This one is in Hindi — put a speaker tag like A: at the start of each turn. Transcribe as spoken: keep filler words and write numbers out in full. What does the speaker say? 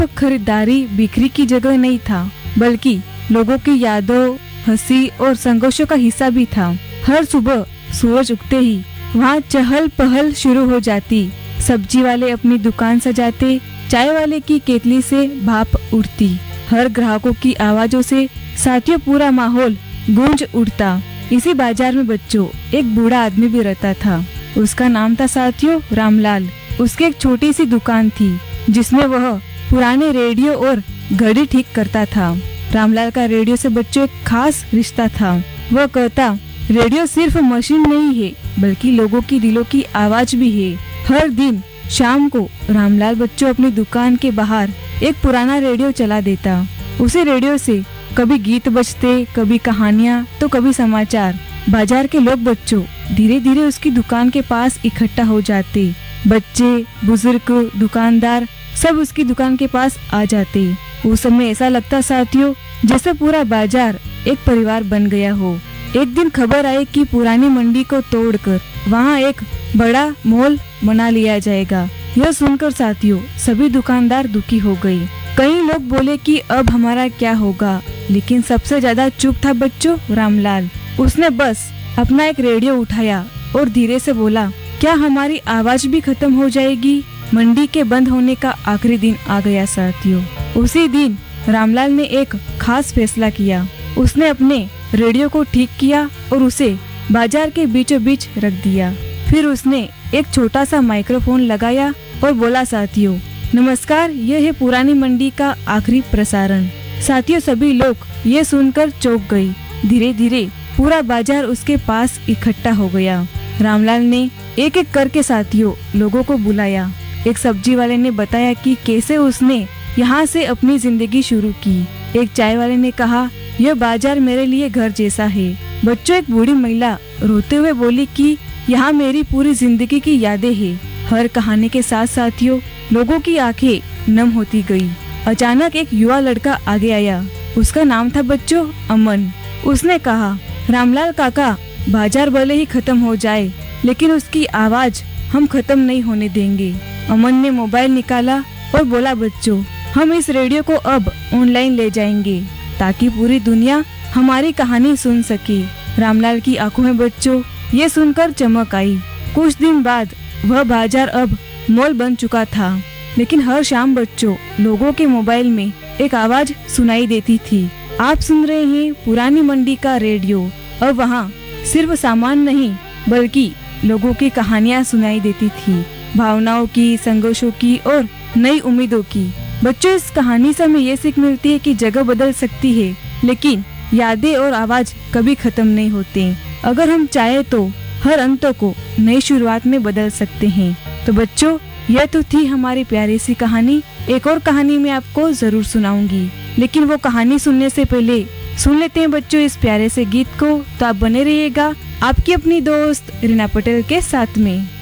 A: खरीदारी बिक्री की जगह नहीं था, बल्कि लोगों की यादों, हंसी और संघर्षों का हिस्सा भी था। हर सुबह सूरज उगते ही वहाँ चहल पहल शुरू हो जाती। सब्जी वाले अपनी दुकान सजाते, चाय वाले की केतली से भाप उठती। हर ग्राहकों की आवाजों से साथियों पूरा माहौल गूंज उठता। इसी बाजार में बच्चों एक बूढ़ा आदमी भी रहता था। उसका नाम था साथियों रामलाल। उसकी एक छोटी सी दुकान थी जिसमें वह पुराने रेडियो और घड़ी ठीक करता था। रामलाल का रेडियो से बच्चों एक खास रिश्ता था। वह कहता, रेडियो सिर्फ मशीन नहीं है, बल्कि लोगों की दिलों की आवाज भी है। हर दिन शाम को रामलाल बच्चों अपनी दुकान के बाहर एक पुराना रेडियो चला देता। उसी रेडियो से कभी गीत बजते, कभी कहानियाँ, तो कभी समाचार। बाजार के लोग बच्चों धीरे धीरे उसकी दुकान के पास इकट्ठा हो जाते। बच्चे, बुजुर्ग, दुकानदार सब उसकी दुकान के पास आ जाते। उस समय ऐसा लगता साथियों जैसे पूरा बाजार एक परिवार बन गया हो। एक दिन खबर आई कि पुरानी मंडी को तोड़कर वहाँ एक बड़ा मॉल बना लिया जाएगा। यह सुनकर साथियों सभी दुकानदार दुखी हो गए। कई लोग बोले कि अब हमारा क्या होगा, लेकिन सबसे ज्यादा चुप था बच्चों रामलाल। उसने बस अपना एक रेडियो उठाया और धीरे से बोला, क्या हमारी आवाज भी खत्म हो जाएगी? मंडी के बंद होने का आखिरी दिन आ गया साथियों। उसी दिन रामलाल ने एक खास फैसला किया। उसने अपने रेडियो को ठीक किया और उसे बाजार के बीचों बीच रख दिया। फिर उसने एक छोटा सा माइक्रोफोन लगाया और बोला, साथियों नमस्कार, यह है पुरानी मंडी का आखिरी प्रसारण। साथियों सभी लोग ये सुनकर चौंक गए। धीरे धीरे पूरा बाजार उसके पास इकट्ठा हो गया। रामलाल ने एक एक करके साथियों लोगों को बुलाया। एक सब्जी वाले ने बताया कि कैसे उसने यहाँ से अपनी जिंदगी शुरू की। एक चाय वाले ने कहा, यह बाजार मेरे लिए घर जैसा है। बच्चों एक बूढ़ी महिला रोते हुए बोली कि यहाँ मेरी पूरी जिंदगी की यादें हैं। हर कहानी के साथ साथियों लोगों की आंखें नम होती गई। अचानक एक युवा लड़का आगे आया। उसका नाम था बच्चों अमन। उसने कहा, रामलाल काका, बाजार भले ही खत्म हो जाए, लेकिन उसकी आवाज हम खत्म नहीं होने देंगे। अमन ने मोबाइल निकाला और बोला, बच्चों हम इस रेडियो को अब ऑनलाइन ले जाएंगे ताकि पूरी दुनिया हमारी कहानी सुन सके। रामलाल की आंखों में बच्चों ये सुनकर चमक आई। कुछ दिन बाद वह बाजार अब मॉल बन चुका था, लेकिन हर शाम बच्चों लोगों के मोबाइल में एक आवाज सुनाई देती थी, आप सुन रहे हैं पुरानी मंडी का रेडियो। और वहाँ सिर्फ सामान नहीं बल्कि लोगों की कहानियाँ सुनाई देती थी, भावनाओं की, संघर्षों की और नई उम्मीदों की। बच्चों इस कहानी से हमें ये सीख मिलती है कि जगह बदल सकती है, लेकिन यादें और आवाज कभी खत्म नहीं होते। अगर हम चाहे तो हर अंत को नई शुरुआत में बदल सकते हैं। तो बच्चों यह तो थी हमारी प्यारी सी कहानी। एक और कहानी मैं आपको जरूर सुनाऊंगी, लेकिन वो कहानी सुनने से पहले सुन लेते हैं बच्चों इस प्यारे से गीत को। तो आप बने रहिएगा आपकी अपनी दोस्त रीना पटेल के साथ में।